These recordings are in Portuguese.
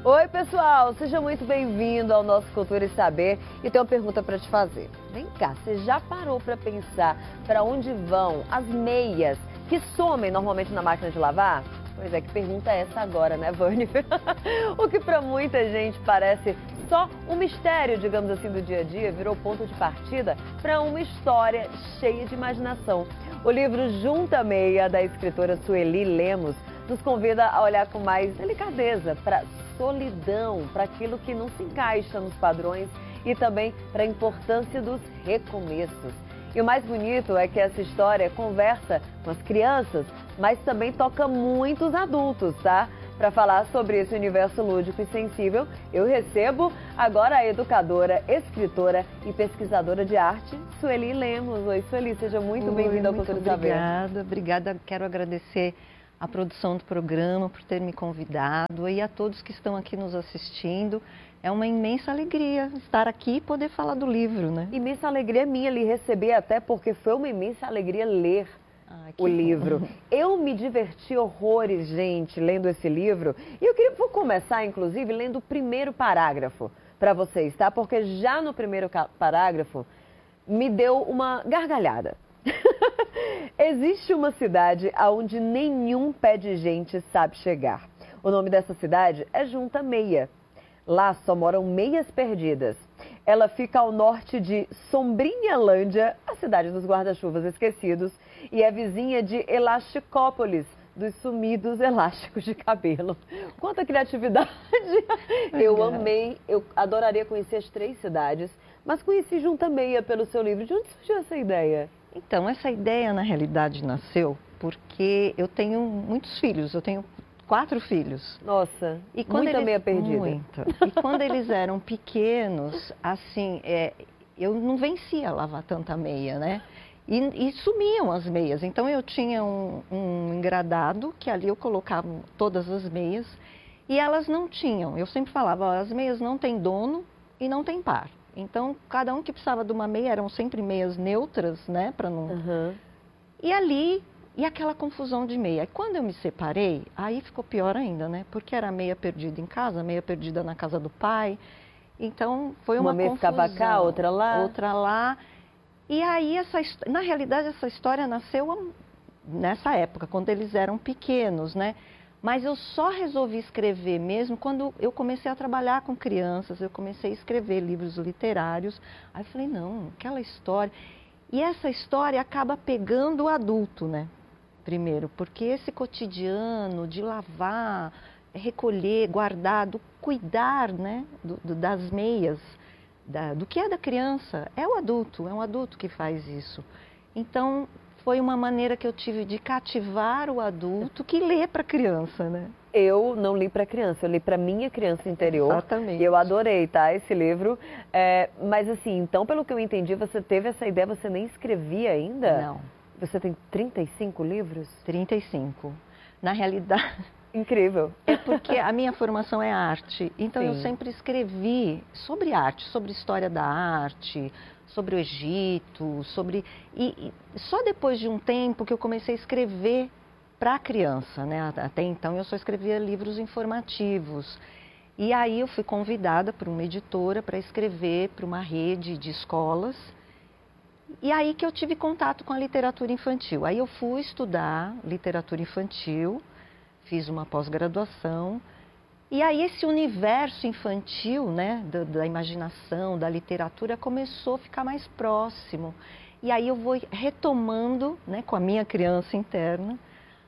Oi, pessoal, seja muito bem-vindo ao nosso Cultura e Saber. E tem uma pergunta para te fazer. Vem cá, você já parou para pensar para onde vão as meias que somem normalmente na máquina de lavar? Pois é, que pergunta é essa agora, né, Vânia? O que para muita gente parece só um mistério, digamos assim, do dia a dia, virou ponto de partida para uma história cheia de imaginação. O livro Junta Meia, da escritora Sueli Lemos, nos convida a olhar com mais delicadeza para solidão, para aquilo que não se encaixa nos padrões e também para a importância dos recomeços. E o mais bonito é que essa história conversa com as crianças, mas também toca muitos adultos, tá? Para falar sobre esse universo lúdico e sensível, eu recebo agora a educadora, escritora e pesquisadora de arte, Sueli Lemos. Oi, Sueli, seja muito bem-vinda ao Cultura e Saber. Obrigada. Quero agradecer a produção do programa por ter me convidado e a todos que estão aqui nos assistindo. É uma imensa alegria estar aqui e poder falar do livro, né? Imensa alegria minha lhe receber, até porque foi uma imensa alegria ler o livro. Eu me diverti horrores, gente, lendo esse livro. E vou começar, inclusive, lendo o primeiro parágrafo para vocês, tá? Porque já no primeiro parágrafo me deu uma gargalhada. Existe uma cidade onde nenhum pé de gente sabe chegar. O nome dessa cidade é Junta Meia. Lá só moram meias perdidas. Ela fica ao norte de Sombrinhalândia, a cidade dos guarda-chuvas esquecidos, e é vizinha de Elasticópolis, dos sumidos elásticos de cabelo. Quanta criatividade! Eu amei, eu adoraria conhecer as 3 cidades, mas conheci Junta Meia pelo seu livro. De onde surgiu essa ideia? Então, essa ideia, na realidade, nasceu porque eu tenho muitos filhos, eu tenho 4 filhos. Nossa, e muita meia perdida. Muita. E quando eles eram pequenos, assim, eu não vencia lavar tanta meia, né? E sumiam as meias. Então, eu tinha um engradado, que ali eu colocava todas as meias, e elas não tinham. Eu sempre falava, ó, as meias não têm dono e não têm par. Então, cada um que precisava de uma meia, eram sempre meias neutras, né? Para não... E ali... E aquela confusão de meia. E quando eu me separei, aí ficou pior ainda, né? Porque era meia perdida em casa, meia perdida na casa do pai. Então, foi uma confusão. Uma meia ficava cá, outra lá. Outra lá. E aí, na realidade, essa história nasceu nessa época, quando eles eram pequenos, né? Mas eu só resolvi escrever mesmo quando eu comecei a trabalhar com crianças, eu comecei a escrever livros literários. Aí eu falei, não, aquela história... E essa história acaba pegando o adulto, né? Primeiro, porque esse cotidiano de lavar, recolher, guardar, cuidar, né, das meias, do que é da criança, é um adulto que faz isso. Então, foi uma maneira que eu tive de cativar o adulto que lê para a criança, né? Eu não li para criança, eu li para minha criança interior. Exatamente. E eu adorei, tá, esse livro. Mas assim, então, pelo que eu entendi, você teve essa ideia, você nem escrevia ainda? Não. Você tem 35 livros? 35. Na realidade... Incrível. É porque a minha formação é arte. Então, eu sempre escrevi sobre arte, sobre história da arte, sobre o Egito, sobre... E só depois de um tempo que eu comecei a escrever para a criança, né? Até então, eu só escrevia livros informativos. E aí, eu fui convidada por uma editora para escrever para uma rede de escolas. E aí que eu tive contato com a literatura infantil. Aí eu fui estudar literatura infantil, fiz uma pós-graduação. E aí esse universo infantil, né, da imaginação, da literatura, começou a ficar mais próximo. E aí eu vou retomando, né, com a minha criança interna,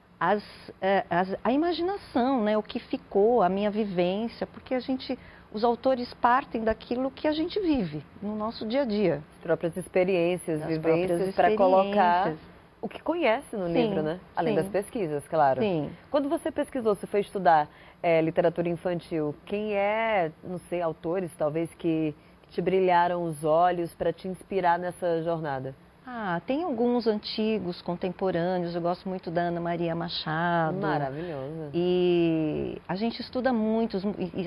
a imaginação, né, o que ficou, a minha vivência, porque os autores partem daquilo que a gente vive no nosso dia a dia. As próprias experiências, vivências, para colocar o que conhece no livro, né? Além das pesquisas, claro. Sim. Quando você pesquisou, você foi estudar literatura infantil, quem não sei, autores talvez que te brilharam os olhos para te inspirar nessa jornada? Tem alguns antigos, contemporâneos, eu gosto muito da Ana Maria Machado. Maravilhosa. E a gente estuda muitos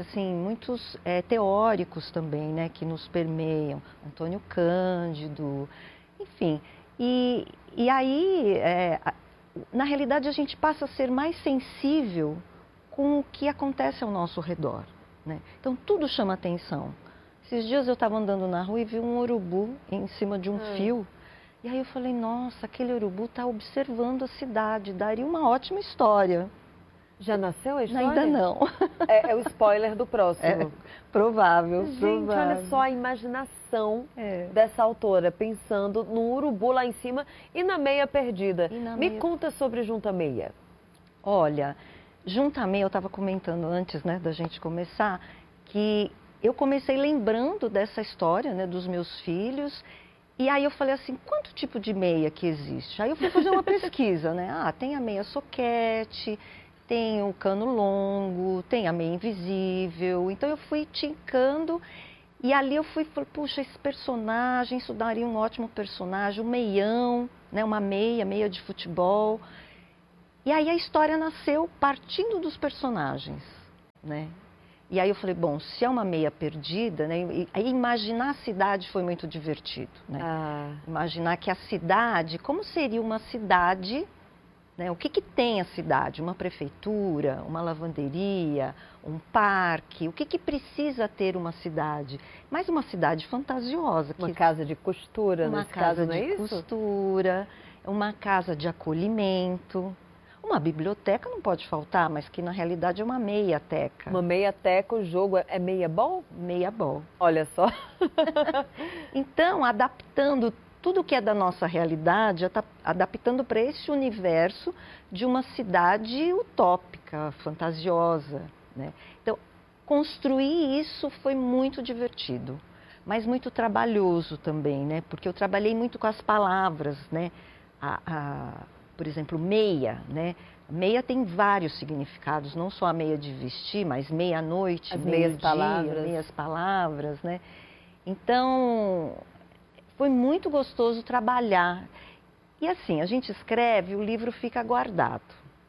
teóricos também, né, que nos permeiam. Antônio Cândido, enfim. E aí, na realidade, a gente passa a ser mais sensível com o que acontece ao nosso redor. né? Então tudo chama atenção. Esses dias eu estava andando na rua e vi um urubu em cima de um fio. E aí eu falei, nossa, aquele urubu está observando a cidade, daria uma ótima história. Já nasceu a história? Ainda não. É o spoiler do próximo. É, provável. Gente, olha só a imaginação dessa autora, pensando no urubu lá em cima e na meia perdida. Me conta sobre Junta Meia. Olha, Junta Meia, eu estava comentando antes, né, da gente começar, que eu comecei lembrando dessa história, né, dos meus filhos, e aí eu falei assim, quanto tipo de meia que existe? Aí eu fui fazer uma pesquisa, né? Tem a meia soquete, tem o cano longo, tem a meia invisível. Então eu fui tincando e ali eu falei, puxa, esse personagem, isso daria um ótimo personagem, um meião, né? Uma meia de futebol. E aí a história nasceu partindo dos personagens, né? E aí eu falei, bom, se é uma meia perdida, né? E aí imaginar a cidade foi muito divertido, né? Imaginar que a cidade, como seria uma cidade, né? O que tem a cidade? Uma prefeitura, uma lavanderia, um parque? O que precisa ter uma cidade? Mas uma cidade fantasiosa. Uma casa de costura, uma casa de costura, uma casa de acolhimento. Uma biblioteca não pode faltar, mas que na realidade é uma meia-teca. Uma meia-teca, o jogo é meia-bol? Meia-bol. Olha só. Então, adaptando tudo que é da nossa realidade, adaptando para esse universo de uma cidade utópica, fantasiosa, né? Então, construir isso foi muito divertido, mas muito trabalhoso também, né? Porque eu trabalhei muito com as palavras, né? Por exemplo, meia, né? Meia tem vários significados, não só a meia de vestir, mas meia-noite, meias palavras, né? Então, foi muito gostoso trabalhar. E assim, a gente escreve, o livro fica guardado.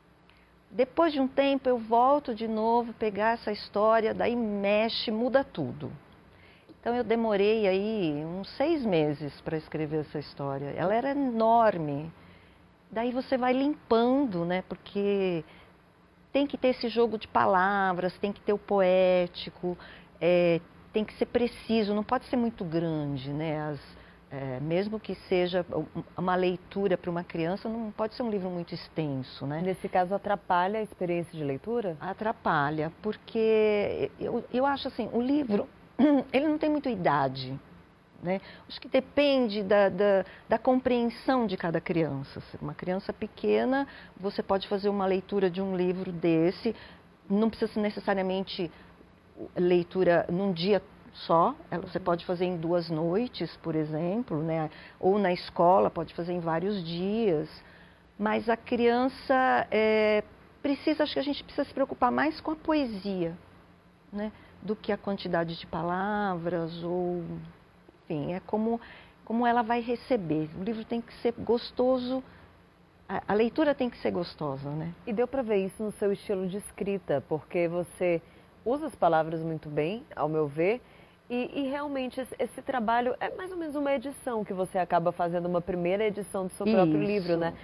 Depois de um tempo eu volto de novo, pegar essa história, daí mexe, muda tudo. Então eu demorei aí uns 6 meses para escrever essa história. Ela era enorme. Daí você vai limpando, né? Porque tem que ter esse jogo de palavras, tem que ter o poético, tem que ser preciso, não pode ser muito grande, né? Mesmo que seja uma leitura para uma criança, não pode ser um livro muito extenso, né? Nesse caso, atrapalha a experiência de leitura? Atrapalha, porque eu acho assim, o livro, ele não tem muita idade, né? Acho que depende da compreensão de cada criança. Uma criança pequena, você pode fazer uma leitura de um livro desse, não precisa ser necessariamente leitura num dia só, você pode fazer em 2 noites, por exemplo, né? Ou na escola, pode fazer em vários dias. Mas a criança acho que a gente precisa se preocupar mais com a poesia, né? Do que a quantidade de palavras ou... Enfim, é como ela vai receber. O livro tem que ser gostoso, a leitura tem que ser gostosa, né? E deu para ver isso no seu estilo de escrita, porque você usa as palavras muito bem, ao meu ver, e realmente esse trabalho é mais ou menos uma edição que você acaba fazendo, uma primeira edição do seu próprio livro, né?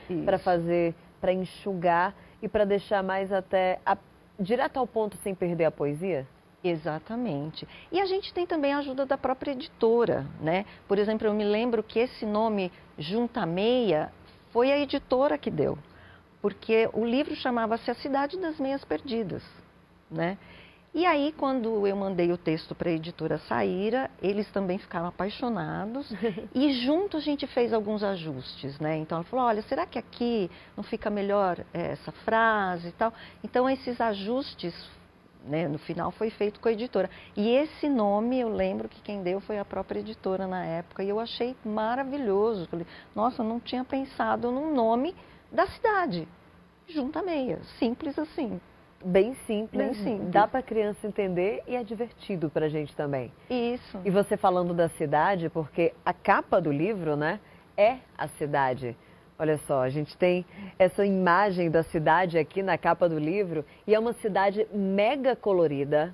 Para enxugar e para deixar mais até direto ao ponto sem perder a poesia? Exatamente. E a gente tem também a ajuda da própria editora, né? Por exemplo, eu me lembro que esse nome Junta Meia foi a editora que deu, porque o livro chamava-se A Cidade das Meias Perdidas, né? E aí, quando eu mandei o texto para a editora Saíra, eles também ficaram apaixonados e junto a gente fez alguns ajustes, né? Então ela falou, olha, será que aqui não fica melhor essa frase e tal? Então esses ajustes, né, no final foi feito com a editora. E esse nome, eu lembro que quem deu foi a própria editora na época. E eu achei maravilhoso. Falei, nossa, eu não tinha pensado num nome da cidade. Junta Meia. Simples assim. Bem simples. Bem simples. Dá para a criança entender e é divertido para a gente também. Isso. E você falando da cidade, porque a capa do livro, né, é a cidade. Olha só, a gente tem essa imagem da cidade aqui na capa do livro e é uma cidade mega colorida,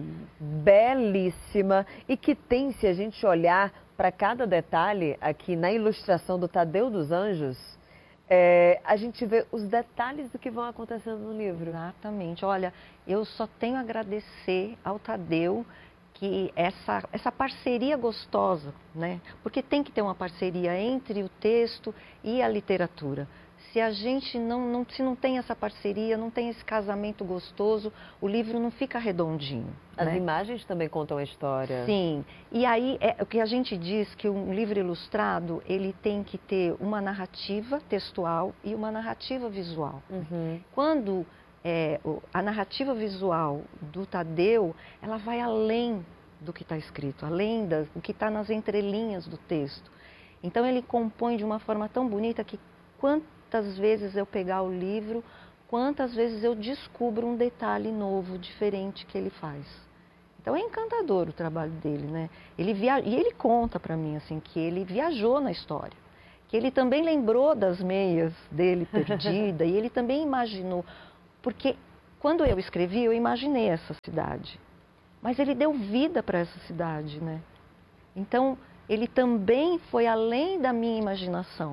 belíssima e que tem, se a gente olhar para cada detalhe aqui na ilustração do Tadeu dos Anjos, a gente vê os detalhes do que vão acontecendo no livro. Exatamente. Olha, eu só tenho a agradecer ao Tadeu que essa parceria gostosa, né? Porque tem que ter uma parceria entre o texto e a literatura. Se a gente se não tem essa parceria, não tem esse casamento gostoso, o livro não fica redondinho. As né? imagens também contam a história. Sim, e aí o que a gente diz que um livro ilustrado, ele tem que ter uma narrativa textual e uma narrativa visual. Uhum. Quando a narrativa visual do Tadeu, ela vai além do que está escrito, além do que está nas entrelinhas do texto. Então ele compõe de uma forma tão bonita que quantas vezes eu pegar o livro, quantas vezes eu descubro um detalhe novo, diferente que ele faz. Então é encantador o trabalho dele, né? E ele conta para mim assim que ele viajou na história, que ele também lembrou das meias dele perdida e ele também imaginou, porque quando eu escrevi eu imaginei essa cidade, mas ele deu vida para essa cidade, né? Então ele também foi além da minha imaginação.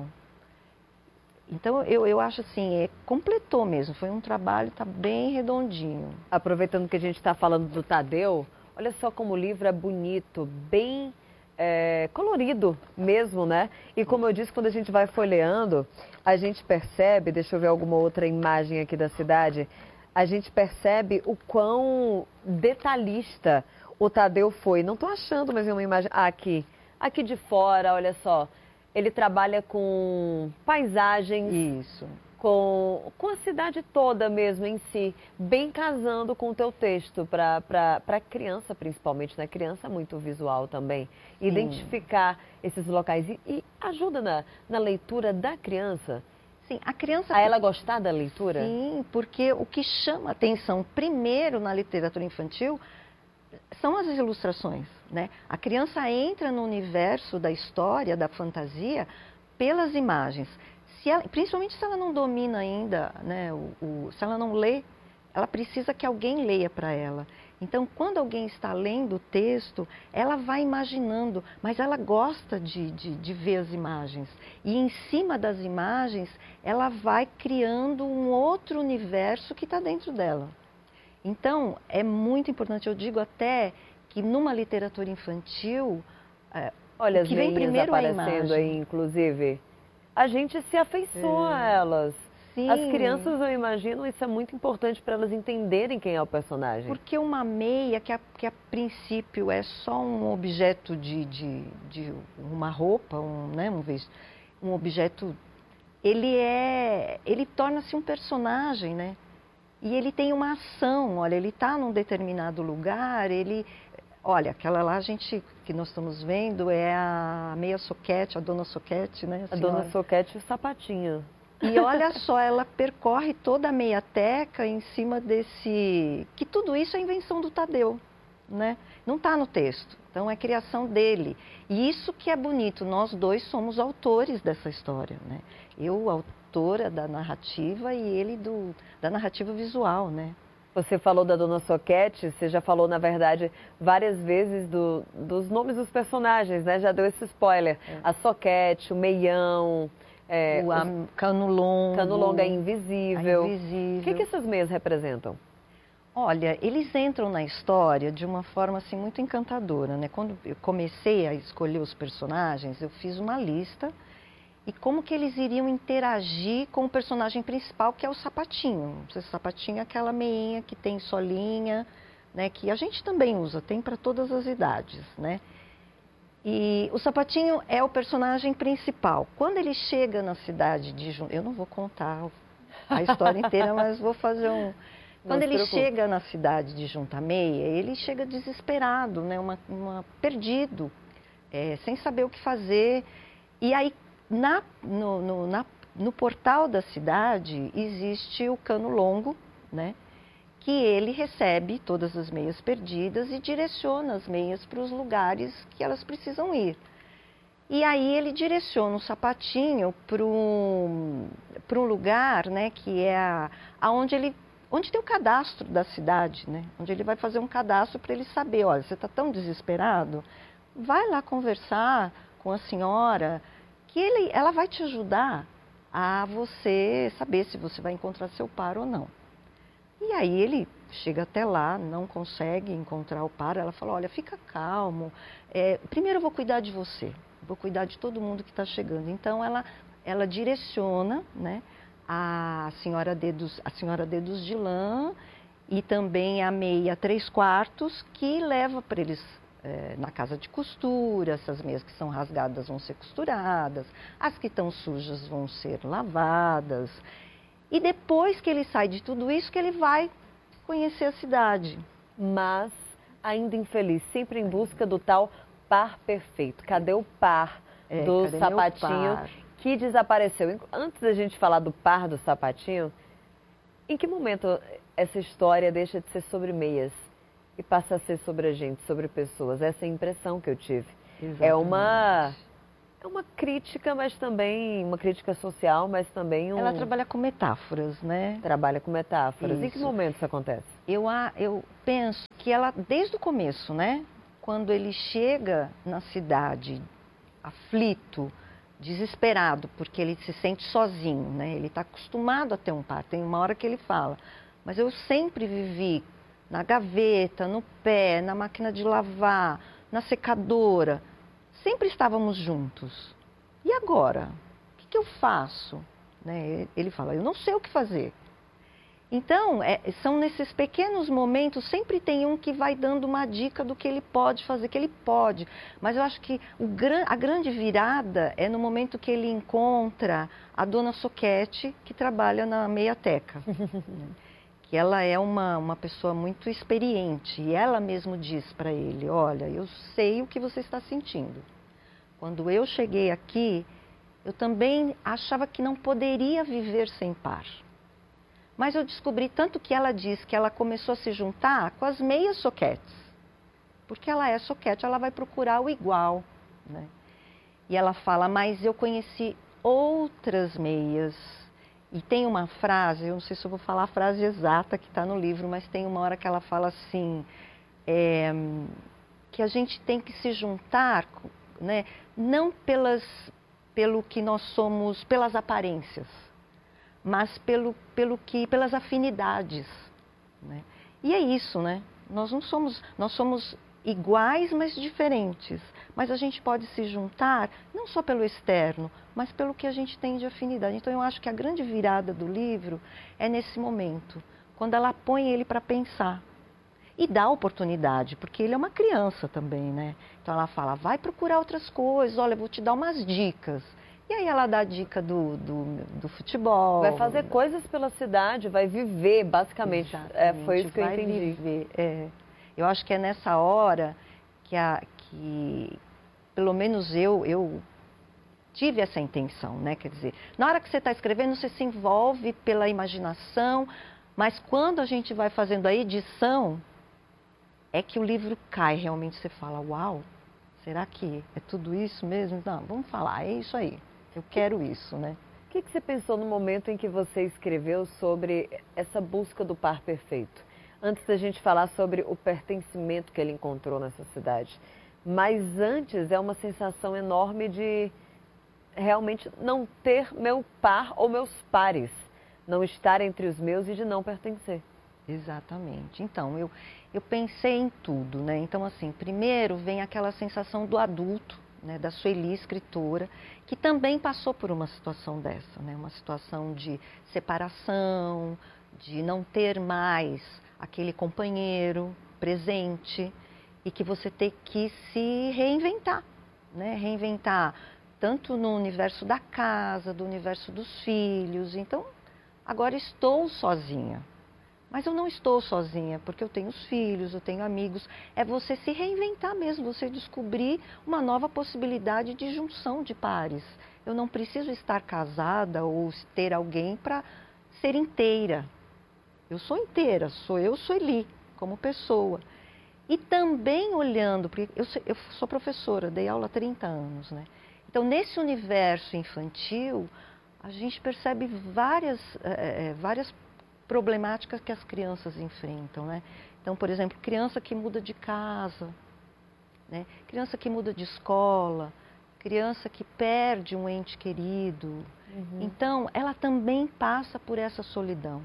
Então, eu acho assim, completou mesmo, foi um trabalho, tá bem redondinho. Aproveitando que a gente está falando do Tadeu, olha só como o livro é bonito, bem colorido mesmo, né? E como eu disse, quando a gente vai folheando, a gente percebe, deixa eu ver alguma outra imagem aqui da cidade, a gente percebe o quão detalhista o Tadeu foi. Não estou achando, mas é uma imagem... aqui de fora, olha só. Ele trabalha com paisagens, com a cidade toda mesmo em si, bem casando com o teu texto, para criança principalmente, né? Criança é muito visual também. Sim. Identificar esses locais e ajuda na leitura da criança. Sim, a criança... A ela gostar da leitura? Sim, porque o que chama atenção primeiro na literatura infantil são as ilustrações, né? A criança entra no universo da história, da fantasia, pelas imagens. Principalmente se ela não domina ainda, né, se ela não lê, ela precisa que alguém leia para ela. Então, quando alguém está lendo o texto, ela vai imaginando, mas ela gosta de ver as imagens. E em cima das imagens, ela vai criando um outro universo que está dentro dela. Então, é muito importante, eu digo até que numa literatura infantil, olha, o que vem primeiro é a aparecendo aí, inclusive, a gente se afeiçoa a elas. Sim. As crianças, eu imagino, isso é muito importante para elas entenderem quem é o personagem. Porque uma meia, que a princípio é só um objeto de uma roupa, um objeto, ele torna-se um personagem, né? E ele tem uma ação, olha, ele está num determinado lugar, olha, aquela lá que nós estamos vendo é a meia soquete, a dona soquete, né? A dona soquete e o sapatinho. E olha só, ela percorre toda a meiateca em cima que tudo isso é invenção do Tadeu, né? Não está no texto, então é criação dele. E isso que é bonito, nós dois somos autores dessa história, né? Eu, autora da narrativa e ele da narrativa visual, né? Você falou da Dona Soquete, você já falou, na verdade, várias vezes dos nomes dos personagens, né? Já deu esse spoiler. A Soquete, o Meião, o Cano Longo. Cano Longo é invisível. Invisível. O que essas meias representam? Olha, eles entram na história de uma forma assim, muito encantadora, né? Quando eu comecei a escolher os personagens, eu fiz uma lista e como que eles iriam interagir com o personagem principal, que é o Sapatinho. O Sapatinho é aquela meinha que tem solinha, né? Que a gente também usa, tem para todas as idades, né? E o Sapatinho é o personagem principal. Quando ele chega na cidade de Juntameia, eu não vou contar a história inteira, mas vou fazer Quando ele chega na cidade de Juntameia, ele chega desesperado, né? Perdido, sem saber o que fazer. E aí, no portal da cidade, existe o Cano Longo, né? Que ele recebe todas as meias perdidas e direciona as meias para os lugares que elas precisam ir. E aí ele direciona o Sapatinho para um lugar, né? Que é onde tem o cadastro da cidade, né? Onde ele vai fazer um cadastro para ele saber, olha, você está tão desesperado, vai lá conversar com a senhora, que ela vai te ajudar a você saber se você vai encontrar seu par ou não. E aí ele chega até lá, não consegue encontrar o par, ela fala, olha, fica calmo, primeiro eu vou cuidar de você, vou cuidar de todo mundo que está chegando. Então ela direciona, né, a senhora Dedos de Lã e também a meia 3/4, que leva para eles na casa de costura, essas meias que são rasgadas vão ser costuradas, as que estão sujas vão ser lavadas. E depois que ele sai de tudo isso, que ele vai conhecer a cidade. Mas, ainda infeliz, sempre em busca do tal par perfeito. Cadê o par do sapatinho que desapareceu? Antes da gente falar do par do sapatinho, em que momento essa história deixa de ser sobre meias e passa a ser sobre a gente, sobre pessoas? Essa é a impressão que eu tive. Exatamente. É uma crítica, mas também uma crítica social, mas também Ela trabalha com metáforas, né? Trabalha com metáforas. Isso. Em que momento isso acontece? Eu penso que ela, desde o começo, né? Quando ele chega na cidade, aflito, desesperado, porque ele se sente sozinho, né? Ele está acostumado a ter um par. Tem uma hora que ele fala, mas eu sempre vivi na gaveta, no pé, na máquina de lavar, na secadora. Sempre estávamos juntos. E agora? O que eu faço? Né? Ele fala, eu não sei o que fazer. Então, são nesses pequenos momentos, sempre tem um que vai dando uma dica do que ele pode fazer, que ele pode. Mas eu acho que a grande virada é no momento que ele encontra a dona Soquete, que trabalha na Meiateca. Que ela é uma pessoa muito experiente e ela mesmo diz para ele, olha, eu sei o que você está sentindo. Quando eu cheguei aqui, eu também achava que não poderia viver sem par. Mas eu descobri tanto que ela diz que ela começou a se juntar com as meias soquetes. Porque ela é soquete, ela vai procurar o igual, né? E ela fala, mas eu conheci outras meias. E tem uma frase, eu não sei se eu vou falar a frase exata que está no livro, mas tem uma hora que ela fala assim, que a gente tem que se juntar, né, não pelo que nós somos, pelas aparências, mas pelas afinidades, né? E é isso, né? Nós somos iguais, mas diferentes. Mas a gente pode se juntar, não só pelo externo, mas pelo que a gente tem de afinidade. Então eu acho que a grande virada do livro é nesse momento, quando ela põe ele para pensar. E dá oportunidade, porque ele é uma criança também, né? Então ela fala, vai procurar outras coisas, olha, eu vou te dar umas dicas. E aí ela dá a dica do futebol. Vai fazer coisas pela cidade, vai viver, basicamente. Foi isso que eu entendi. Viver, Eu acho que é nessa hora que pelo menos eu tive essa intenção, né? Quer dizer, na hora que você está escrevendo, você se envolve pela imaginação, mas quando a gente vai fazendo a edição, é que o livro cai, realmente você fala, uau, será que é tudo isso mesmo? Não, vamos falar, é isso aí, eu quero isso, né? O que você pensou no momento em que você escreveu sobre essa busca do par perfeito? Antes da gente falar sobre o pertencimento que ele encontrou nessa cidade. Mas antes é uma sensação enorme de realmente não ter meu par ou meus pares. Não estar entre os meus e de não pertencer. Exatamente. Então, eu pensei em tudo, né? Então, assim, primeiro vem aquela sensação do adulto, né? Da Sueli, escritora, que também passou por uma situação dessa, né? Uma situação de separação, de não ter mais aquele companheiro presente e que você tem que se reinventar, né? Reinventar tanto no universo da casa, do universo dos filhos. Então, agora estou sozinha. Mas eu não estou sozinha, porque eu tenho os filhos, eu tenho amigos. É você se reinventar mesmo, você descobrir uma nova possibilidade de junção de pares. Eu não preciso estar casada ou ter alguém para ser inteira. Eu sou inteira, sou eu, Sueli, como pessoa. E também olhando, porque eu sou professora, dei aula há 30 anos, né? Então, nesse universo infantil, a gente percebe várias problemáticas que as crianças enfrentam, né? Então, por exemplo, criança que muda de casa, né? Criança que muda de escola, criança que perde um ente querido. Então, ela também passa por essa solidão.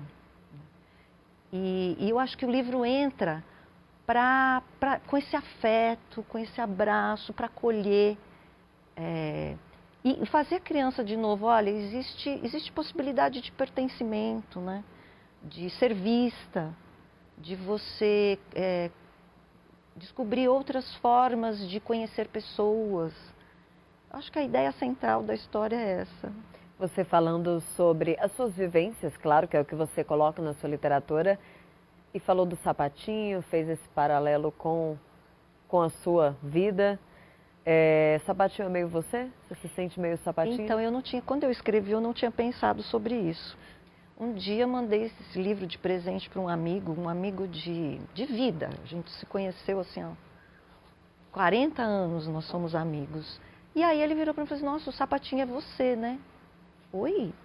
E eu acho que o livro entra com esse afeto, com esse abraço, para acolher e fazer a criança de novo, olha, existe possibilidade de pertencimento, né? De ser vista, de você descobrir outras formas de conhecer pessoas. Acho que a ideia central da história é essa. Você falando sobre as suas vivências, claro que é o que você coloca na sua literatura, e falou do sapatinho, fez esse paralelo com a sua vida. Sapatinho é meio você? Você se sente meio sapatinho? Então, quando eu escrevi, eu não tinha pensado sobre isso. Um dia mandei esse livro de presente para um amigo de vida. A gente se conheceu assim, há 40 anos nós somos amigos. E aí ele virou para mim e falou assim, nossa, o sapatinho é você, né? Oi?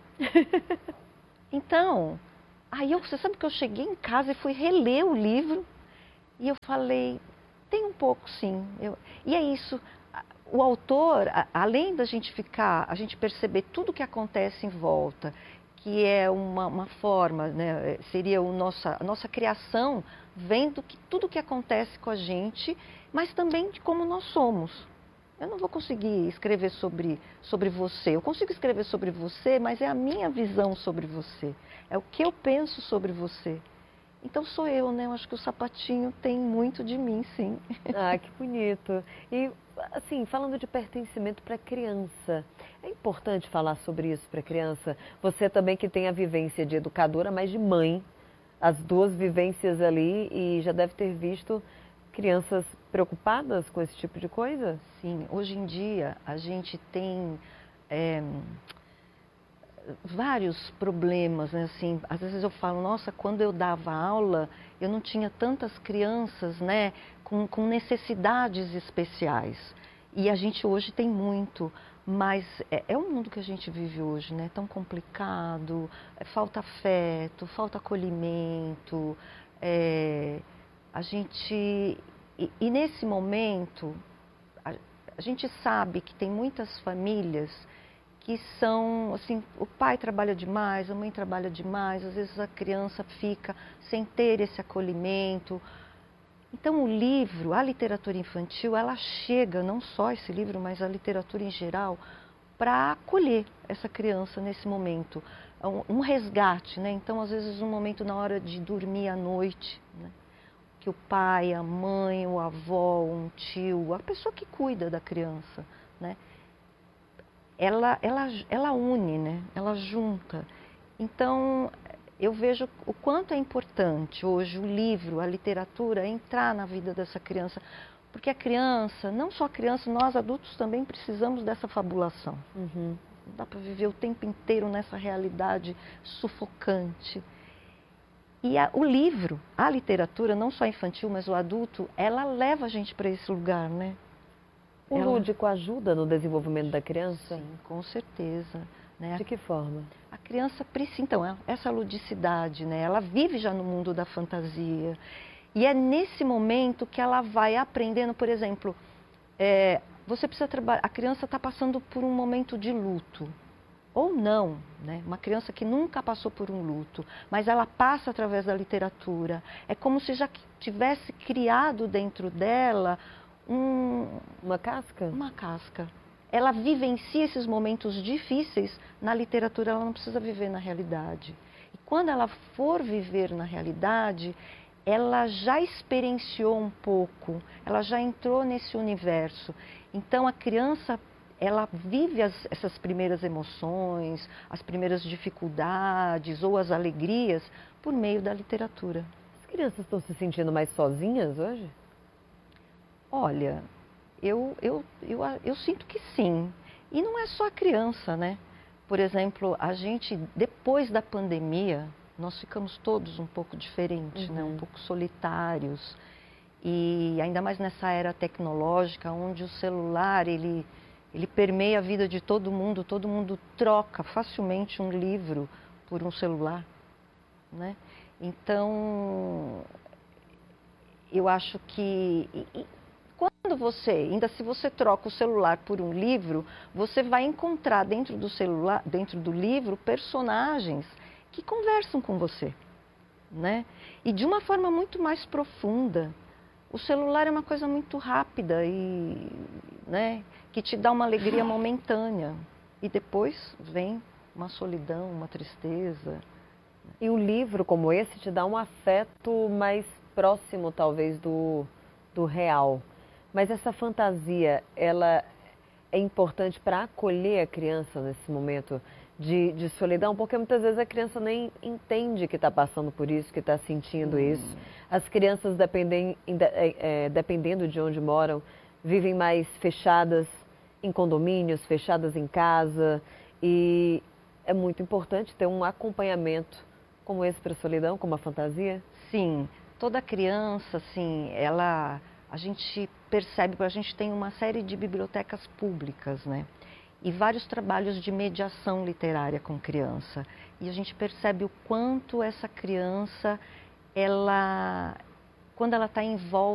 Então, você sabe que eu cheguei em casa e fui reler o livro e eu falei, tem um pouco sim. E é isso, o autor, além da gente a gente perceber tudo o que acontece em volta, que é uma forma, né, seria a nossa criação, vendo tudo o que acontece com a gente, mas também de como nós somos. Eu não vou conseguir escrever sobre você. Eu consigo escrever sobre você, mas é a minha visão sobre você. É o que eu penso sobre você. Então sou eu, né? Eu acho que o sapatinho tem muito de mim, sim. Ah, que bonito. E, assim, falando de pertencimento para criança, é importante falar sobre isso para criança? Você também que tem a vivência de educadora, mas de mãe, as duas vivências ali, e já deve ter visto crianças preocupadas com esse tipo de coisa? Sim, hoje em dia a gente tem vários problemas, né? Assim, às vezes eu falo, nossa, quando eu dava aula, eu não tinha tantas crianças, né, com necessidades especiais. E a gente hoje tem muito, mas é o mundo que a gente vive hoje, né? Tão complicado, falta afeto, falta acolhimento, a gente... E nesse momento, a gente sabe que tem muitas famílias que são, assim, o pai trabalha demais, a mãe trabalha demais, às vezes a criança fica sem ter esse acolhimento. Então o livro, a literatura infantil, ela chega, não só esse livro, mas a literatura em geral, para acolher essa criança nesse momento. Um resgate, né? Então às vezes um momento na hora de dormir à noite, né? Que o pai, a mãe, o avô, um tio, a pessoa que cuida da criança, né? Ela une, né? Ela junta. Então, eu vejo o quanto é importante hoje o livro, a literatura, entrar na vida dessa criança. Porque a criança, não só a criança, nós adultos também precisamos dessa fabulação. Não dá para viver o tempo inteiro nessa realidade sufocante. E o livro, a literatura, não só infantil, mas o adulto, ela leva a gente para esse lugar, né? O lúdico ajuda no desenvolvimento da criança? Sim, com certeza. Né? De que forma? A criança precisa, então, essa ludicidade, né? Ela vive já no mundo da fantasia. E é nesse momento que ela vai aprendendo, por exemplo, você precisa trabalhar, a criança está passando por um momento de luto. Ou não, né? Uma criança que nunca passou por um luto, mas ela passa através da literatura. É como se já tivesse criado dentro dela uma casca? Uma casca. Ela vivencia esses momentos difíceis na literatura, ela não precisa viver na realidade. E quando ela for viver na realidade, ela já experienciou um pouco, ela já entrou nesse universo. Então a criança, ela vive essas primeiras emoções, as primeiras dificuldades ou as alegrias por meio da literatura. As crianças estão se sentindo mais sozinhas hoje? Olha, eu sinto que sim. E não é só a criança, né? Por exemplo, a gente, depois da pandemia, nós ficamos todos um pouco diferentes, né? Um pouco solitários. E ainda mais nessa era tecnológica, onde o celular, ele permeia a vida de todo mundo troca facilmente um livro por um celular, né? Então, eu acho que... quando ainda se você troca o celular por um livro, você vai encontrar dentro do celular, dentro do livro, personagens que conversam com você, né? E de uma forma muito mais profunda. O celular é uma coisa muito rápida e, né, que te dá uma alegria momentânea. E depois vem uma solidão, uma tristeza. E um livro como esse te dá um afeto mais próximo, talvez, do real. Mas essa fantasia, ela é importante para acolher a criança nesse momento de solidão, porque muitas vezes a criança nem entende que está passando por isso, que está sentindo isso. As crianças, dependendo de onde moram, vivem mais fechadas em condomínios, fechadas em casa, e é muito importante ter um acompanhamento como esse para a solidão, como a fantasia. Sim, toda criança, assim, a gente percebe, a gente tem uma série de bibliotecas públicas, né? E vários trabalhos de mediação literária com criança. E a gente percebe o quanto essa criança, quando ela está em volta